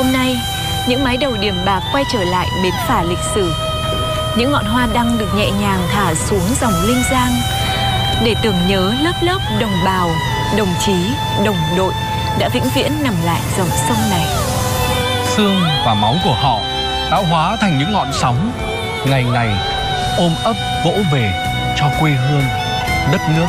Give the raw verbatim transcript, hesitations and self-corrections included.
Hôm nay, những mái đầu điểm bạc quay trở lại bến phà lịch sử. Những ngọn hoa đăng được nhẹ nhàng thả xuống dòng Linh Giang để tưởng nhớ lớp lớp đồng bào, đồng chí, đồng đội đã vĩnh viễn nằm lại dòng sông này. Xương và máu của họ đã hóa thành những ngọn sóng, ngày ngày ôm ấp vỗ về cho quê hương, đất nước